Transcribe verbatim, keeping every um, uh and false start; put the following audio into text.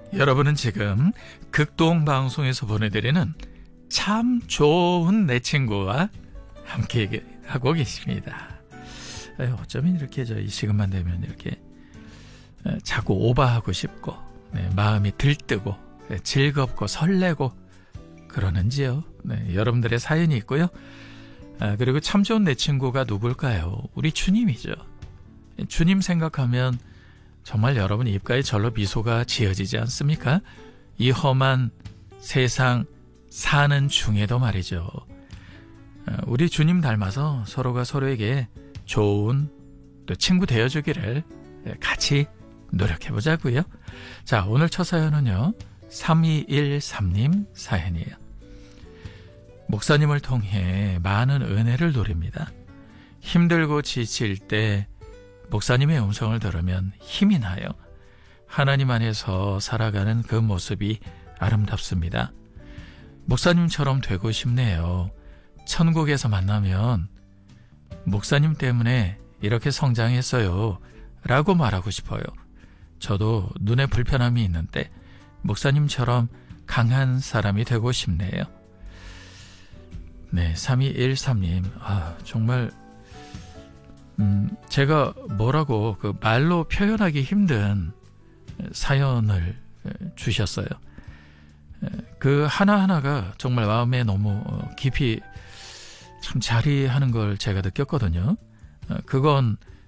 여러분은 지금 극동방송에서 보내드리는 참 좋은 내 친구와 함께 하고 계십니다. 에휴, 어쩌면 이렇게 저 이 시간만 되면 이렇게 자꾸 오바하고 싶고, 네, 마음이 들뜨고, 네, 즐겁고 설레고 그러는지요. 네, 여러분들의 사연이 있고요. 아, 그리고 참 좋은 내 친구가 누굴까요? 우리 주님이죠. 주님 생각하면 정말 여러분 입가에 절로 미소가 지어지지 않습니까? 이 험한 세상 사는 중에도 말이죠. 우리 주님 닮아서 서로가 서로에게 좋은 또 친구 되어주기를 같이 노력해보자고요. 자, 오늘 첫 사연은요, 삼이일삼 님 사연이에요. 목사님을 통해 많은 은혜를 누립니다. 힘들고 지칠 때 목사님의 음성을 들으면 힘이 나요. 하나님 안에서 살아가는 그 모습이 아름답습니다. 목사님처럼 되고 싶네요. 천국에서 만나면 목사님 때문에 이렇게 성장했어요 라고 말하고 싶어요. 저도 눈에 불편함이 있는데 목사님처럼 강한 사람이 되고 싶네요. 네, 삼이일삼 님, 아, 정말 음, 제가 뭐라고 그 말로 표현하기 힘든 사연을 주셨어요. 그 하나하나가 정말 마음에 너무 깊이 참 자리하는 걸 제가 느꼈거든요. 그건